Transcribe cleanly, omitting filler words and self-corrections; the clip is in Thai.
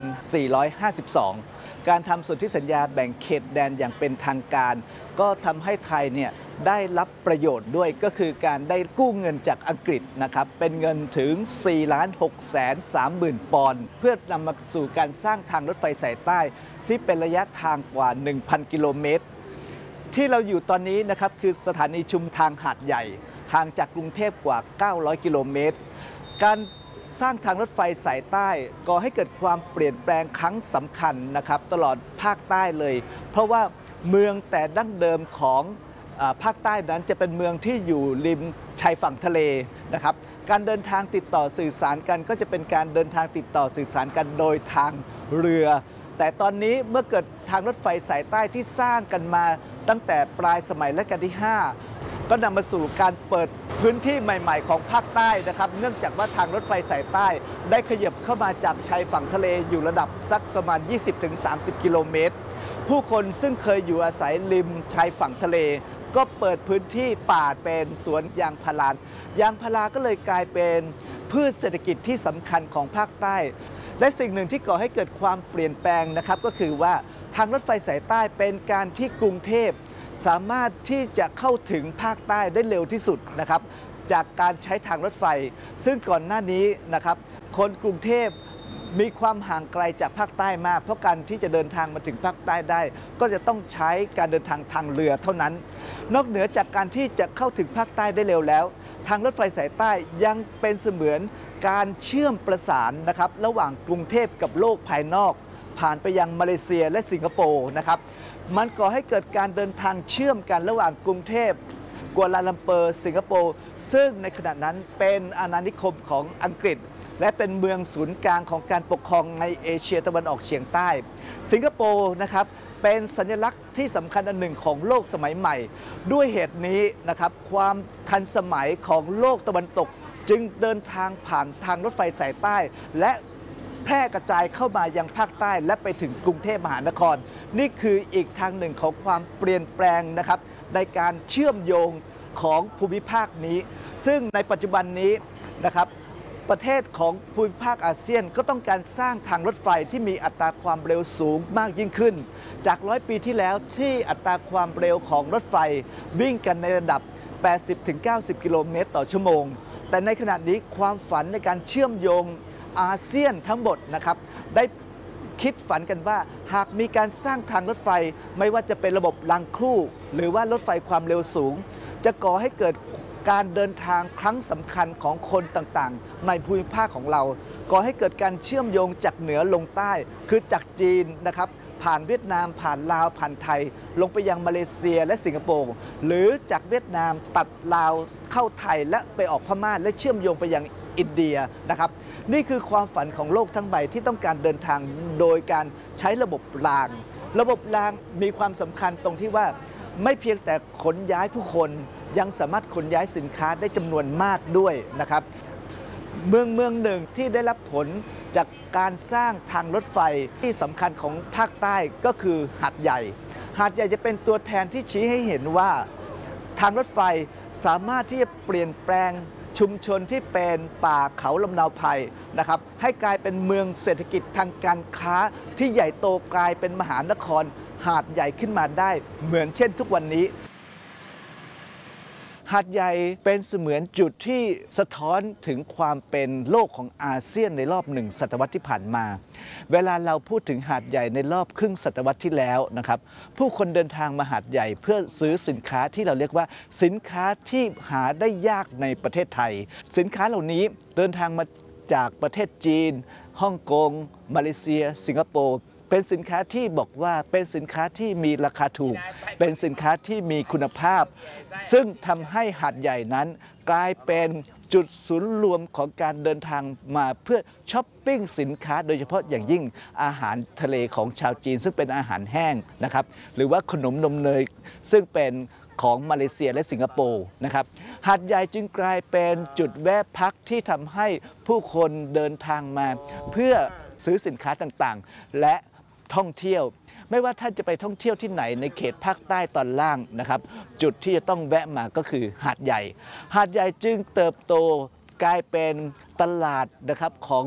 452 การทำสนธิสัญญาแบ่งเขตแดนอย่างเป็นทางการก็ทำให้ไทยเนี่ยได้รับประโยชน์ด้วยก็คือการได้กู้เงินจากอังกฤษนะครับเป็นเงินถึง 4,630,000 ปอนด์เพื่อนำมาสู่การสร้างทางรถไฟสายใต้ที่เป็นระยะทางกว่า 1,000 กิโลเมตรที่เราอยู่ตอนนี้นะครับคือสถานีชุมทางหาดใหญ่ห่างจากกรุงเทพกว่า 900 กิโลเมตรการสร้างทางรถไฟสายใต้ก่อให้เกิดความเปลี่ยนแปลงครั้งสำคัญนะครับตลอดภาคใต้เลยเพราะว่าเมืองแต่ดั้งเดิมของภาคใต้นั้นจะเป็นเมืองที่อยู่ริมชายฝั่งทะเลนะครับการเดินทางติดต่อสื่อสารกันก็จะเป็นการเดินทางติดต่อสื่อสารกันโดยทางเรือแต่ตอนนี้เมื่อเกิดทางรถไฟสายใต้ที่สร้างกันมาตั้งแต่ปลายสมัยรัชกาลที่ 5ก็นำมาสู่การเปิดพื้นที่ใหม่ๆของภาคใต้นะครับเนื่องจากว่าทางรถไฟสายใต้ได้ขยับเข้ามาจากชายฝั่งทะเลอยู่ระดับสักประมาณ 20-30 กิโลเมตรผู้คนซึ่งเคยอยู่อาศัยริมชายฝั่งทะเลก็เปิดพื้นที่ป่าเป็นสวนยางพารายางพาราก็เลยกลายเป็นพืชเศรษฐกิจที่สำคัญของภาคใต้และสิ่งหนึ่งที่ก่อให้เกิดความเปลี่ยนแปลงนะครับก็คือว่าทางรถไฟสายใต้เป็นการที่กรุงเทพสามารถที่จะเข้าถึงภาคใต้ได้เร็วที่สุดนะครับจากการใช้ทางรถไฟซึ่งก่อนหน้านี้นะครับคนกรุงเทพมีความห่างไกลจากภาคใต้มากเพราะการที่จะเดินทางมาถึงภาคใต้ได้ก็จะต้องใช้การเดินทางทางเรือเท่านั้นนอกเหนือจากการที่จะเข้าถึงภาคใต้ได้เร็วแล้วทางรถไฟสายใต้ยังเป็นเสมือนการเชื่อมประสานนะครับระหว่างกรุงเทพกับโลกภายนอกผ่านไปยังมาเลเซียและสิงคโปร์นะครับมันก่อให้เกิดการเดินทางเชื่อมกันระหว่างกรุงเทพกัวลาลัมเปอร์สิงคโปร์ซึ่งในขณะนั้นเป็นอาณานิคมของอังกฤษและเป็นเมืองศูนย์กลางของการปกครองในเอเชียตะวันออกเฉียงใต้สิงคโปร์นะครับเป็นสัญลักษณ์ที่สำคัญอันหนึ่งของโลกสมัยใหม่ด้วยเหตุนี้นะครับความทันสมัยของโลกตะวันตกจึงเดินทางผ่านทางรถไฟสายใต้และแพร่กระจายเข้ามายังภาคใต้และไปถึงกรุงเทพมหานครนี่คืออีกทางหนึ่งของความเปลี่ยนแปลงนะครับในการเชื่อมโยงของภูมิภาคนี้ซึ่งในปัจจุบันนี้นะครับประเทศของภูมิภาคอาเซียนก็ต้องการสร้างทางรถไฟที่มีอัตราความเร็วสูงมากยิ่งขึ้นจาก100 ปีที่แล้วที่อัตราความเร็วของรถไฟวิ่งกันในระดับ 80-90 กิโลเมตรต่อชั่วโมงแต่ในขณะนี้ความฝันในการเชื่อมโยงอาเซียนทั้งหมดนะครับได้คิดฝันกันว่าหากมีการสร้างทางรถไฟไม่ว่าจะเป็นระบบรางคู่หรือว่ารถไฟความเร็วสูงจะก่อให้เกิดการเดินทางครั้งสำคัญของคนต่างๆในภูมิภาคของเราก่อให้เกิดการเชื่อมโยงจากเหนือลงใต้คือจากจีนนะครับผ่านเวียดนามผ่านลาวผ่านไทยลงไปยังมาเลเซียและสิงคโปร์หรือจากเวียดนามตัดลาวเข้าไทยและไปออกพม่าและเชื่อมโยงไปยังอินเดียนะครับนี่คือความฝันของโลกทั้งใบที่ต้องการเดินทางโดยการใช้ระบบรางระบบรางมีความสำคัญตรงที่ว่าไม่เพียงแต่ขนย้ายผู้คนยังสามารถขนย้ายสินค้าได้จำนวนมากด้วยนะครับเมืองหนึ่งที่ได้รับผลจากการสร้างทางรถไฟที่สำคัญของภาคใต้ก็คือหาดใหญ่หาดใหญ่จะเป็นตัวแทนที่ชี้ให้เห็นว่าทางรถไฟสามารถที่จะเปลี่ยนแปลงชุมชนที่เป็นป่าเขาลำเนาไพรนะครับให้กลายเป็นเมืองเศรษฐกิจทางการค้าที่ใหญ่โตกลายเป็นมหานครหาดใหญ่ขึ้นมาได้เหมือนเช่นทุกวันนี้หาดใหญ่เป็นเสมือนจุดที่สะท้อนถึงความเป็นโลกของอาเซียนในรอบ1 ศตวรรษที่ผ่านมาเวลาเราพูดถึงหาดใหญ่ในรอบครึ่งศตวรรษที่แล้วนะครับผู้คนเดินทางมาหาดใหญ่เพื่อซื้อสินค้าที่เราเรียกว่าสินค้าที่หาได้ยากในประเทศไทยสินค้าเหล่านี้เดินทางมาจากประเทศจีนฮ่องกงมาเลเซียสิงคโปร์เป็นสินค้าที่บอกว่าเป็นสินค้าที่มีราคาถูกเป็นสินค้าที่มีคุณภาพซึ่งทำให้หาดใหญ่นั้นกลายเป็นจุดศูนย์รวมของการเดินทางมาเพื่อช้อปปิ้งสินค้าโดยเฉพาะอย่างยิ่งอาหารทะเลของชาวจีนซึ่งเป็นอาหารแห้งนะครับหรือว่าขนมนมเนยซึ่งเป็นของมาเลเซียและสิงคโปร์นะครับหาดใหญ่จึงกลายเป็นจุดแวะพักที่ทำให้ผู้คนเดินทางมาเพื่อซื้อสินค้าต่างๆและท่องเที่ยวไม่ว่าท่านจะไปท่องเที่ยวที่ไหนในเขตภาคใต้ตอนล่างนะครับจุดที่จะต้องแวะมาก็คือหาดใหญ่หาดใหญ่จึงเติบโตกลายเป็นตลาดนะครับของ